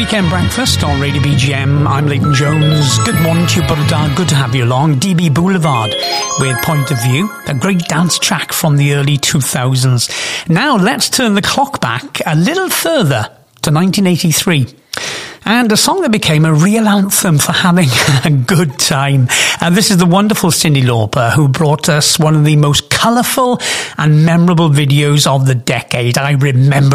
Weekend Breakfast on Radio BGM. I'm Leighton Jones. Good morning to you, Buddha. Good to have you along. DB Boulevard with Point of View, a great dance track from the early 2000s. Now let's turn the clock back a little further to 1983. And a song that became a real anthem for having a good time. This is the wonderful Cyndi Lauper, who brought us one of the most colourful and memorable videos of the decade. I remember